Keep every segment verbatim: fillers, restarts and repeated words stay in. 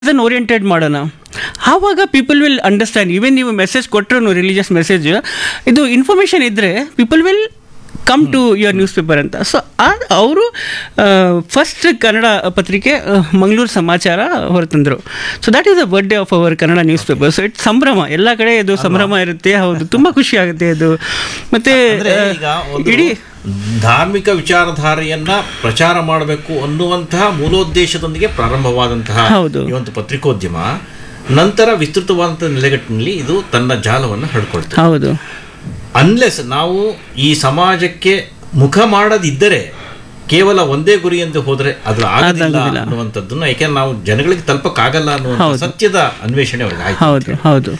Citizen oriented ಮಾಡೋಣ, ಆವಾಗ people will understand. Even ನೀವು ಮೆಸೇಜ್ ಕೊಟ್ಟರು ರಿಲಿಜಿಯಸ್ ಮೆಸೇಜ್, ಇದು ಇನ್ಫಾರ್ಮೇಷನ್ ಇದ್ದರೆ people will come to your news paper ಅಂತ. ಸೊ ಅವರು ಫಸ್ಟ್ ಕನ್ನಡ ಪತ್ರಿಕೆ ಮಂಗಳೂರು ಸಮಾಚಾರ ಹೊರತಂದರು. So that is the birthday of our Kannada news paper. So it's ಸಂಭ್ರಮ, ಎಲ್ಲ ಕಡೆ ಇದು ಸಂಭ್ರಮ ಇರುತ್ತೆ. ಹೌದು, ತುಂಬ ಖುಷಿ ಆಗುತ್ತೆ ಇದು. ಮತ್ತೆ ಇಡೀ ಧಾರ್ಮಿಕ ವಿಚಾರಧಾರೆಯನ್ನ ಪ್ರಚಾರ ಮಾಡಬೇಕು ಅನ್ನುವಂತಹ ಮೂಲೋದ್ದೇಶದೊಂದಿಗೆ ಪ್ರಾರಂಭವಾದಂತಹ ಈ ಒಂದು ಪತ್ರಿಕೋದ್ಯಮ ನಂತರ ವಿಸ್ತೃತವಾದಂತಹ ನೆಲೆಗಟ್ಟಿನಲ್ಲಿ ಇದು ತನ್ನ ಜಾಲವನ್ನು ಹರಡ್ಕೊಳ್ತದೆ. ಹೌದು, ಅನ್ಲೆಸ್ ನಾವು ಈ ಸಮಾಜಕ್ಕೆ ಮುಖ ಮಾಡದಿದ್ದರೆ, ಕೇವಲ ಒಂದೇ ಗುರಿ ಎಂದು ಹೋದ್ರೆ ಅದು ಆಗೋದಿಲ್ಲ ಅನ್ನುವಂಥದ್ದನ್ನು, ಯಾಕೆಂದ್ರೆ ನಾವು ಜನಗಳಿಗೆ ತಲುಪಕ್ಕಾಗಲ್ಲ ಅನ್ನುವಂಥ ಸತ್ಯದ ಅನ್ವೇಷಣೆ ಅವ್ರಿಗೆ ಆಯ್ತು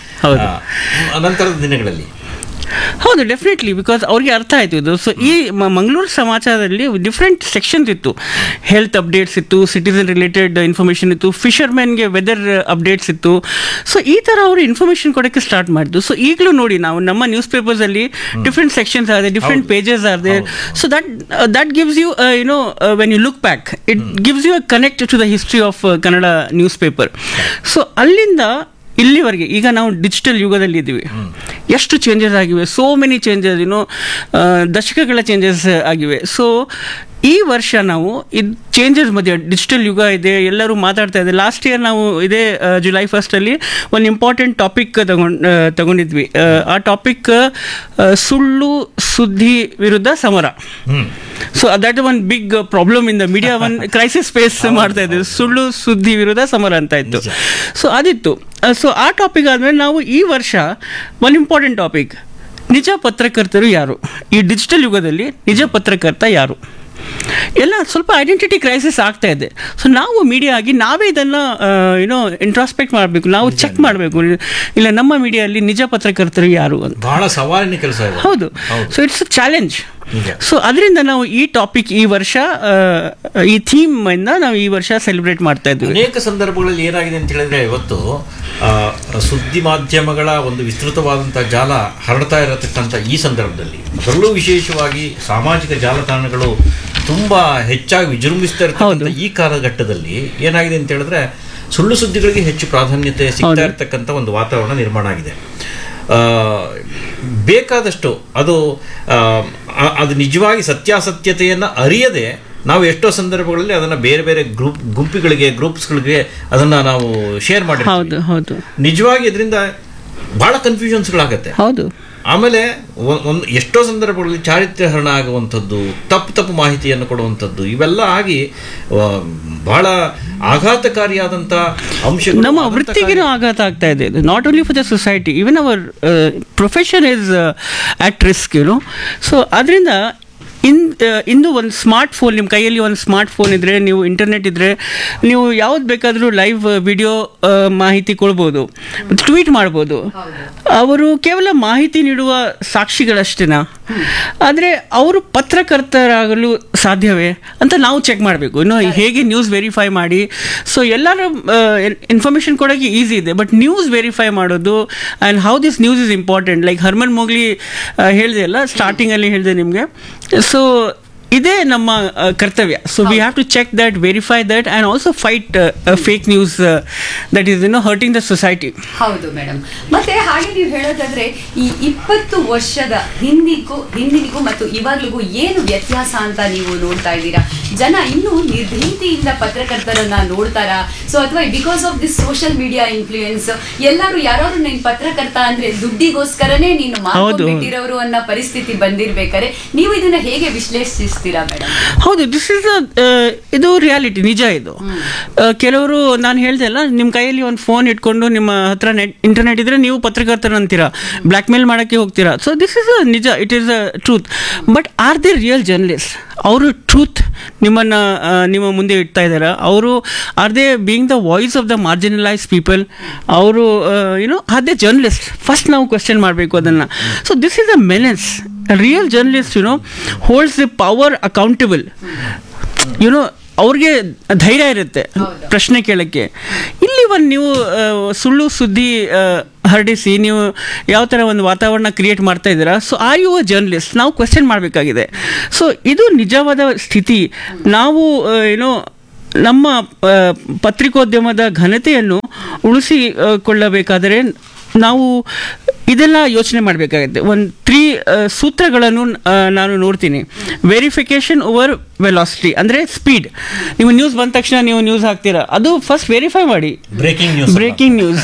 ನಂತರದ ದಿನಗಳಲ್ಲಿ. ಹೌದು, ಡೆಫಿನೆಟ್ಲಿ, ಬಿಕಾಸ್ ಅವ್ರಿಗೆ ಅರ್ಥ ಆಯ್ತು ಇದು. ಸೊ ಈ ಮಂಗಳೂರು ಸಮಾಚಾರದಲ್ಲಿ ಡಿಫ್ರೆಂಟ್ ಸೆಕ್ಷನ್ಸ್ ಇತ್ತು. ಹೆಲ್ತ್ ಅಪ್ಡೇಟ್ಸ್ ಇತ್ತು, ಸಿಟಿಸನ್ ರಿಲೇಟೆಡ್ ಇನ್ಫಾರ್ಮೇಷನ್ ಇತ್ತು, ಫಿಶರ್ಮೆನ್ಗೆ ವೆದರ್ ಅಪ್ಡೇಟ್ಸ್ ಇತ್ತು. ಸೊ ಈ ಥರ ಅವರು ಇನ್ಫಾರ್ಮೇಷನ್ ಕೊಡೋಕ್ಕೆ ಸ್ಟಾರ್ಟ್ ಮಾಡಿದ್ದು. ಸೊ ಈಗಲೂ ನೋಡಿ, ನಾವು ನಮ್ಮ news ಪೇಪರ್ಸಲ್ಲಿ different sections are they, different pages are they. So that that gives you you know when you look back, it gives you a connect to the history of Kannada news paper. So ಅಲ್ಲಿಂದ ಇಲ್ಲಿವರೆಗೆ ಈಗ ನಾವು digital ಯುಗದಲ್ಲಿ ಇದ್ದೀವಿ. ಎಷ್ಟು changes ಆಗಿವೆ, so many changes, ಏನೋ ದಶಕಗಳ ಚೇಂಜಸ್ ಆಗಿವೆ. ಸೊ ಈ ವರ್ಷ ನಾವು ಇದು ಚೇಂಜಸ್ ಮಧ್ಯೆ ಡಿಜಿಟಲ್ ಯುಗ ಇದೆ, ಎಲ್ಲರೂ ಮಾತಾಡ್ತಾ ಇದೆ. ಲಾಸ್ಟ್ ಇಯರ್ ನಾವು ಇದೇ ಜುಲೈ ಫಸ್ಟಲ್ಲಿ ಒಂದು ಇಂಪಾರ್ಟೆಂಟ್ ಟಾಪಿಕ್ ತಗೊಂಡು ತಗೊಂಡಿದ್ವಿ. ಆ ಟಾಪಿಕ್ ಸುಳ್ಳು ಸುದ್ದಿ ವಿರುದ್ಧ ಸಮರ. So that one big problem in the media, one crisis face ಮಾಡ್ತಾ ಇದ್ದೀವಿ. ಸುಳ್ಳು ಸುದ್ದಿ ವಿರುದ್ಧ ಸಮರ ಅಂತ ಇತ್ತು. ಸೊ ಅದಿತ್ತು. ಸೊ ಆ ಟಾಪಿಕ್ ಆದಮೇಲೆ ನಾವು ಈ ವರ್ಷ ಒಂದು ಇಂಪಾರ್ಟೆಂಟ್ ಟಾಪಿಕ್, ನಿಜ ಪತ್ರಕರ್ತರು ಯಾರು, ಈ ಡಿಜಿಟಲ್ ಯುಗದಲ್ಲಿ ನಿಜ ಪತ್ರಕರ್ತ ಯಾರು, ಎಲ್ಲ ಸ್ವಲ್ಪ ಐಡೆಂಟಿಟಿ ಕ್ರೈಸಿಸ್ ಆಗ್ತಾ ಇದೆ. ಸೊ ನಾವು ಮೀಡಿಯಾ ಆಗಿ ನಾವೇ ಇದನ್ನು ಏನೋ ಇಂಟ್ರಾಸ್ಪೆಕ್ಟ್ ಮಾಡಬೇಕು, ನಾವು ಚೆಕ್ ಮಾಡಬೇಕು, ಇಲ್ಲ ನಮ್ಮ ಮೀಡಿಯಲ್ಲಿ ನಿಜ ಪತ್ರಕರ್ತರು ಯಾರು ಅಂತ. ಬಹಳ ಸವಾಲಿನ ಕೆಲಸ. ಹೌದು, so it's a challenge. So ಅದರಿಂದ ನಾವು ಈ ಟಾಪಿಕ್ ಈ ವರ್ಷ, ಈ ಥೀಮ್ ಇಂದ ನಾವು ಈ ವರ್ಷ ಸೆಲೆಬ್ರೇಟ್ ಮಾಡ್ತಾ ಇದ್ದೀವಿ. ಅನೇಕ ಸಂದರ್ಭಗಳಲ್ಲಿ ಏನಾಗಿದೆ ಅಂತ ಹೇಳಿದ್ರೆ, ಇವತ್ತು ಸುದ್ದಿ ಮಾಧ್ಯಮಗಳ ಒಂದು ವಿಸ್ತೃತವಾದಂತಹ ಜಾಲ ಹರಡ್ತಾ ಇರತಕ್ಕಂಥ ಈ ಸಂದರ್ಭದಲ್ಲಿ, ಅದರಲ್ಲೂ ವಿಶೇಷವಾಗಿ ಸಾಮಾಜಿಕ ಜಾಲತಾಣಗಳು ತುಂಬಾ ಹೆಚ್ಚಾಗಿ ವಿಜೃಂಭಿಸ್ತಾ ಇರ್ತಕ್ಕಂಥ ಈ ಕಾಲಘಟ್ಟದಲ್ಲಿ ಏನಾಗಿದೆ ಅಂತ ಹೇಳಿದ್ರೆ, ಸುಳ್ಳು ಸುದ್ದಿಗಳಿಗೆ ಹೆಚ್ಚು ಪ್ರಾಧಾನ್ಯತೆ ಸಿಗ್ತಾ ಇರ್ತಕ್ಕಂಥ ಒಂದು ವಾತಾವರಣ ನಿರ್ಮಾಣ ಆಗಿದೆ. ಬೇಕಾದಷ್ಟು ಅದು ಅದು ನಿಜವಾಗಿ ಸತ್ಯಾಸತ್ಯತೆಯನ್ನು ಅರಿಯದೆ ನಾವು ಎಷ್ಟೋ ಸಂದರ್ಭಗಳಲ್ಲಿ ಅದನ್ನು ಬೇರೆ ಬೇರೆ ಗ್ರೂಪ್ ಗುಂಪುಗಳಿಗೆ ಗ್ರೂಪ್ಸ್ಗಳಿಗೆ ಅದನ್ನು ನಾವು ಶೇರ್ ಮಾಡಿರ್ತೀವಿ. ನಿಜವಾಗಿ ಇದರಿಂದ ಬಹಳ ಕನ್ಫ್ಯೂಷನ್ಸ್ಗಳಾಗತ್ತೆ. ಹೌದು. ಆಮೇಲೆ ಒಂದು ಎಷ್ಟೋ ಸಂದರ್ಭಗಳಲ್ಲಿ ಚಾರಿತ್ರ್ಯಹರಣ ಆಗುವಂಥದ್ದು, ತಪ್ಪು ತಪ್ಪು ಮಾಹಿತಿಯನ್ನು ಕೊಡುವಂಥದ್ದು, ಇವೆಲ್ಲ ಆಗಿ ಬಹಳ ಆಘಾತಕಾರಿಯಾದಂಥ ಅಂಶಗಳು ನಮ್ಮ ವೃತ್ತಿಗೂ ಆಘಾತ ಆಗ್ತಾ ಇದೆ. Not only for the society, even our profession is at risk, YONO. So ಅದರಿಂದ ಇನ್ ಇಂದು ಒಂದು ಸ್ಮಾರ್ಟ್ ಫೋನ್, ನಿಮ್ಮ ಕೈಯಲ್ಲಿ ಒಂದು ಸ್ಮಾರ್ಟ್ ಫೋನ್ ಇದ್ದರೆ, ನೀವು ಇಂಟರ್ನೆಟ್ ಇದ್ದರೆ, ನೀವು ಯಾವ್ದು ಬೇಕಾದರೂ ಲೈವ್ ವಿಡಿಯೋ ಮಾಹಿತಿ ಕೊಡ್ಬೋದು, ಟ್ವೀಟ್ ಮಾಡ್ಬೋದು. ಅವರು ಕೇವಲ ಮಾಹಿತಿ ನೀಡುವ ಸಾಕ್ಷಿಗಳಷ್ಟೇನಾ? ಆದರೆ ಅವರು ಪತ್ರಕರ್ತರಾಗಲು ಸಾಧ್ಯವೇ ಅಂತ ನಾವು ಚೆಕ್ ಮಾಡಬೇಕು. ಇನ್ನು ಹೇಗೆ ನ್ಯೂಸ್ ವೆರಿಫೈ ಮಾಡಿ. ಸೊ ಎಲ್ಲರೂ ಇನ್ಫಾರ್ಮೇಷನ್ ಕೊಡೋಕ್ಕೆ ಈಸಿ ಇದೆ, ಬಟ್ ನ್ಯೂಸ್ ವೆರಿಫೈ ಮಾಡೋದು and how this news is important. Like Harman Mowgli ಹೇಳಿದೆ ಅಲ್ಲ, ಸ್ಟಾರ್ಟಿಂಗಲ್ಲಿ ಹೇಳಿದೆ ನಿಮಗೆ. ಸೊ ಇದೇ ನಮ್ಮ ಕರ್ತವ್ಯ. So we have to check that, verify that and also fight fake news that is you know hurting the society. ಹೌದು ಮೇಡಮ್. ಮತ್ತೆ ಹಾಗೆ ನೀವು ಹೇಳೋದಾದ್ರೆ, ಈ ಇಪ್ಪತ್ತು ವರ್ಷದ ಹಿಂದಿಗೂ ಹಿಂದಿನಿಗೂ ಮತ್ತು ಇವಾಗ್ಲಿಗೂ ಏನು ವ್ಯತ್ಯಾಸ ಅಂತ ನೀವು ನೋಡ್ತಾ ಇದ್ದೀರಾ? ಜನ ಇನ್ನೂ ನಿರ್ಭೀತಿಯಿಂದ ಪತ್ರಕರ್ತರನ್ನ ನೋಡ್ತಾರಾ? ಸೊ ಅಥವಾ because of this social media influence ಎಲ್ಲರೂ ಯಾರಾದ್ರೂ ನೀನು ಪತ್ರಕರ್ತ ಅಂದ್ರೆ ದುಡ್ಡಿಗೋಸ್ಕರನೇ ನೀನು ಮಾತಾಡ್ಬಿಟ್ಟಿರೋರು ಅನ್ನೋ ಪರಿಸ್ಥಿತಿ ಬಂದಿರ್ಬೇಕಾದ್ರೆ ನೀವು ಇದನ್ನ ಹೇಗೆ ವಿಶ್ಲೇಷಿಸ್ತೀರಾ? ಹೌದು, ದಿಸ್ ಇಸ್ ಇದು ರಿಯಾಲಿಟಿ, ನಿಜ ಇದು. ಕೆಲವರು, ನಾನು ಹೇಳ್ದೆ ಅಲ್ಲ, ನಿಮ್ಮ ಕೈಯಲ್ಲಿ ಒಂದು ಫೋನ್ ಇಟ್ಕೊಂಡು ನಿಮ್ಮ ಹತ್ರ ನೆಟ್ ಇಂಟರ್ನೆಟ್ ಇದ್ರೆ ನೀವು ಪತ್ರಕರ್ತರು ಅಂತೀರಾ, ಬ್ಲ್ಯಾಕ್ ಮೇಲ್ ಮಾಡೋಕ್ಕೆ ಹೋಗ್ತೀರಾ. ಸೊ ದಿಸ್ ಇಸ್ ಅ ನಿಜ, it is a truth. But are they real journalist? ಅವರು ಟ್ರೂತ್ ನಿಮ್ಮನ್ನು ನಿಮ್ಮ ಮುಂದೆ ಇಡ್ತಾ ಇದ್ದಾರೆ. ಅವರು are they being the voice of the marginalise people? ಅವರು YONO are they journalist? First ನಾವು ಕ್ವೆಶ್ಚನ್ ಮಾಡಬೇಕು ಅದನ್ನು. So this is a ಮೆನೆನ್ಸ್. Real journalist you know holds the power accountable. YONO ಅವ್ರಿಗೆ ಧೈರ್ಯ ಇರುತ್ತೆ ಪ್ರಶ್ನೆ ಕೇಳೋಕ್ಕೆ. ಇಲ್ಲಿ ಒಂದು ನೀವು ಸುಳ್ಳು ಸುದ್ದಿ ಹರಡಿಸಿ ನೀವು ಯಾವ ಥರ ಒಂದು ವಾತಾವರಣ ಕ್ರಿಯೇಟ್ ಮಾಡ್ತಾ ಇದ್ದೀರಾ? So are you a journalist? ನಾವು ಕ್ವೆಶ್ಚನ್ ಮಾಡಬೇಕಾಗಿದೆ. ಸೊ ಇದು ನಿಜವಾದ ಸ್ಥಿತಿ. ನಾವು ಏನೋ ನಮ್ಮ ಆ, ಪತ್ರಿಕೋದ್ಯಮದ ಘನತೆಯನ್ನು ಉಳಿಸಿಕೊಳ್ಳಬೇಕಾದರೆ ನಾವು ಇದೆಲ್ಲ ಯೋಚನೆ ಮಾಡಬೇಕಾಗುತ್ತೆ. ಒಂದು ತ್ರೀ ಸೂತ್ರಗಳನ್ನು ಆ, ನಾನು ನೋಡ್ತೀನಿ. ವೆರಿಫಿಕೇಶನ್ ಓವರ್ ವೆಲಾಸಿಟಿ, ಅಂದರೆ ಸ್ಪೀಡ್. ನೀವು ನ್ಯೂಸ್ ಬಂದ ತಕ್ಷಣ ನೀವು ನ್ಯೂಸ್ ಹಾಕ್ತೀರಾ, ಅದು ಫಸ್ಟ್ ವೆರಿಫೈ ಮಾಡಿ. ಬ್ರೇಕಿಂಗ್ ನ್ಯೂಸ್ ಬ್ರೇಕಿಂಗ್ ನ್ಯೂಸ್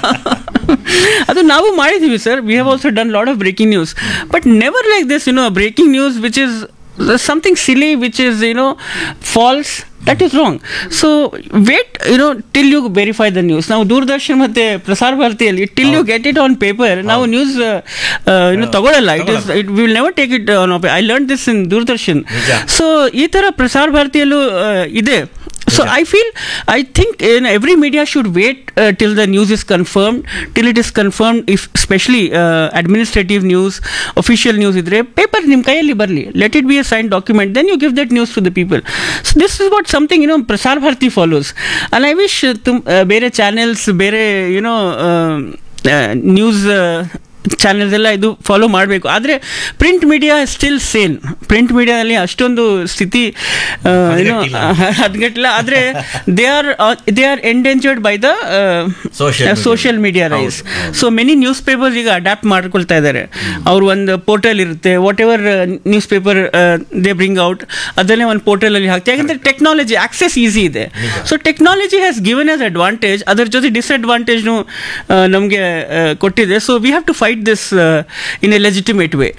ಅದು ನಾವು ಮಾಡಿದ್ದೀವಿ sir. We have also done lot of breaking news, but never like this, you know, breaking news which is something silly, which is, you know, false. That is wrong. So wait, you know, till you verify the news. Now Doordarshan ಮತ್ತೆ ಪ್ರಸಾರ ಭಾರತಿಯಲ್ಲಿ till you get it on paper, ನಾವು news you know ತಗೊಳ್ಳಲ್ಲ. It is, it, we will never take it on paper. I learned this in Doordarshan. So ಈ ತರ ಪ್ರಸಾರ ಭಾರತಿಯಲ್ಲೂ ಇದೆ. So I feel, I think, you know, every media should wait uh, till the news is confirmed, till it is confirmed. If especially uh, administrative news, official news idre, paper nim kayalli barli, let it be a signed document, then you give that news to the people. So this is what something, you know, Prasar Bharati follows. And I wish uh, tum uh, bere channels, bere, you know, uh, uh, news uh, channels ಎಲ್ಲ ಇದು follow ಮಾಡಬೇಕು. ಆದರೆ print media still Sen. Print ಮೀಡಿಯಾದಲ್ಲಿ ಅಷ್ಟೊಂದು ಸ್ಥಿತಿ ಏನೋ ಹದ್ಗೆಟ್ಟಿಲ್ಲ. ಆದರೆ they are they are endangered by the social media rice. So many news papers ಈಗ ಅಡ್ಯಾಪ್ಟ್ ಮಾಡ್ಕೊಳ್ತಾ ಇದ್ದಾರೆ. ಅವ್ರು ಒಂದು ಪೋರ್ಟಲ್ ಇರುತ್ತೆ, what ever news paper they bring out, ಅದನ್ನೇ ಒಂದು ಪೋರ್ಟಲಲ್ಲಿ ಹಾಕ್ತಾರೆ. ಯಾಕಂದರೆ ಟೆಕ್ನಾಲಜಿ ಆಕ್ಸೆಸ್ ಈಸಿ ಇದೆ. So technology has given as advantage, ಅದರ ಜೊತೆ ಡಿಸ್ಅಡ್ವಾಂಟೇಜ್ನು ನಮಗೆ ಕೊಟ್ಟಿದೆ. So we have to fight this uh, in a legitimate way.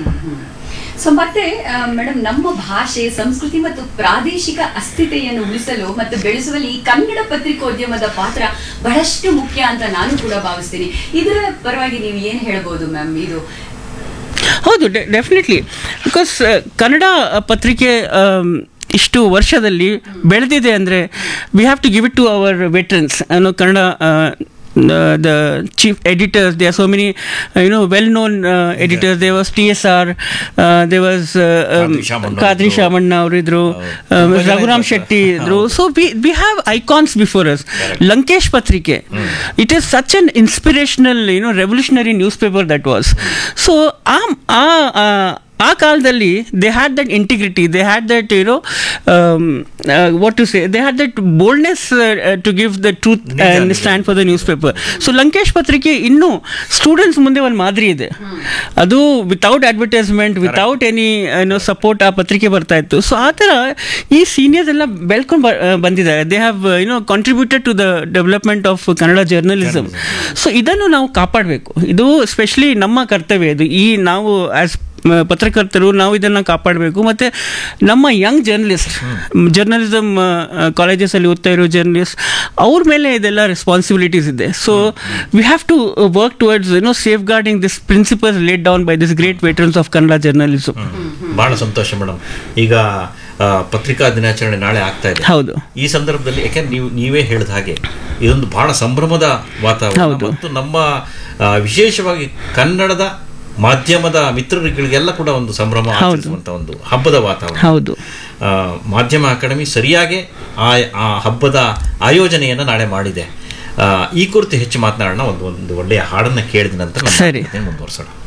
So ಮತ್ತೆ ಮೇಡಮ್, ನಮ್ಮ ಭಾಷೆ, ಸಂಸ್ಕೃತಿ ಮತ್ತು ಪ್ರಾದೇಶಿಕ ಅಸ್ಥಿತೆಯನ್ನು ಉಳಿಸಲು ಮತ್ತು ಬೆಳೆಸುವಲ್ಲಿ ಕನ್ನಡ ಪತ್ರಿಕೋದ್ಯಮದ ಪಾತ್ರ ಬಹಳಷ್ಟು ಮುಖ್ಯ ಅಂತ ನಾನು ಕೂಡ ಭಾವಿಸ್ತೀನಿ. ಇದರ ಪರವಾಗಿ ನೀವು ಏನು ಹೇಳ್ಬೋದು ಮ್ಯಾಮ್? ಇದು ಹೌದು, ಡೆಫಿನೆಟ್ಲಿ. ಬಿಕಾಸ್ ಕನ್ನಡ ಪತ್ರಿಕೆ ಇಷ್ಟು ವರ್ಷದಲ್ಲಿ ಬೆಳೆದಿದೆ ಅಂದರೆ we have to give it to our ವೆಟ್ರನ್ಸ್. ಅನ್ನೋ Kannada The, the chief editors, there are so many uh, you know well-known uh, editors. Yeah. There was T S R, uh, there was uh, um, Kadri Shamanna ಅವರು ಇದ್ರು, Raghuram Shetty ಇದ್ರು. So we we have icons before us. Correct. Lankesh Patrike, mm. it is such an inspirational, you know, revolutionary newspaper that was. Mm. So um, uh, uh, ಆ ಕಾಲದಲ್ಲಿ they had that integrity, they had that, you know, what to say, they had that boldness to give the truth and stand for the news paper. So Lankesh ಪತ್ರಿಕೆ ಇನ್ನೂ students ಮುಂದೆ ಒಂದು ಮಾದರಿ ಇದೆ. ಅದು without advertisement, without any no support ಆ ಪತ್ರಿಕೆ ಬರ್ತಾ ಇತ್ತು. ಸೊ ಆ ಥರ ಈ ಸೀನಿಯರ್ಸ್ ಎಲ್ಲ ಬೆಳ್ಕೊಂಡು ಬಂದಿದ್ದಾರೆ. They have, you know, contributed to the development of Kannada journalism. So ಇದನ್ನು ನಾವು ಕಾಪಾಡಬೇಕು. ಇದು ಸ್ಪೆಷಲಿ ನಮ್ಮ ಕರ್ತವ್ಯ. ಇದು ಈ ನಾವು ಆ್ಯಸ್ ಪತ್ರಕರ್ತರು ನಾವು ಇದನ್ನು ಕಾಪಾಡಬೇಕು. ಮತ್ತು ನಮ್ಮ ಯಂಗ್ ಜರ್ನಲಿಸ್ಟ್, ಜರ್ನಲಿಸಮ್ ಕಾಲೇಜಸಲ್ಲಿ ಓದ್ತಾ ಇರೋ ಜರ್ನಲಿಸ್ಟ್, ಅವ್ರ ಮೇಲೆ ಇದೆಲ್ಲ ರೆಸ್ಪಾನ್ಸಿಬಿಲಿಟೀಸ್ ಇದೆ. So we have to work towards, you know, safe guarding this principles laid down by this great veterans of Kannada journalism. ಬಹಳ ಸಂತೋಷ ಮೇಡಮ್. ಈಗ ಪತ್ರಿಕಾ ದಿನಾಚರಣೆ ನಾಳೆ ಆಗ್ತಾ ಇದೆ. ಹೌದು. ಈ ಸಂದರ್ಭದಲ್ಲಿ ಯಾಕೆಂದ್ರೆ ನೀವು ನೀವೇ ಹೇಳಿದ ಹಾಗೆ ಇದೊಂದು ಬಹಳ ಸಂಭ್ರಮದ ವಾತಾವರಣ ಮತ್ತು ನಮ್ಮ ವಿಶೇಷವಾಗಿ ಕನ್ನಡದ ಮಾಧ್ಯಮದ ಮಿತ್ರರುಗಳಿಗೆಲ್ಲ ಕೂಡ ಒಂದು ಸಂಭ್ರಮ ಆಚರಿಸುವಂತ ಒಂದು ಹಬ್ಬದ ವಾತಾವರಣ. ಹೌದು. ಮಾಧ್ಯಮ ಅಕಾಡೆಮಿ ಸರಿಯಾಗಿ ಆ ಆ ಹಬ್ಬದ ಆಯೋಜನೆಯನ್ನು ನಾಳೆ ಮಾಡಿದೆ. ಈ ಕುರಿತು ಹೆಚ್ಚು ಮಾತನಾಡೋಣ. ಒಂದು ಒಂದು ಒಳ್ಳೆಯ ಹಾಡನ್ನು ಕೇಳಿದ ನಂತರ ಮುಂದುವರಿಸೋಣ.